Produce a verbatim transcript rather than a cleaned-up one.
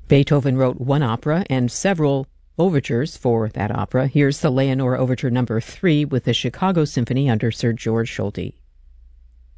Beethoven wrote one opera and several overtures for that opera. Here's the Leonore Overture number three with the Chicago Symphony under Sir George Solti.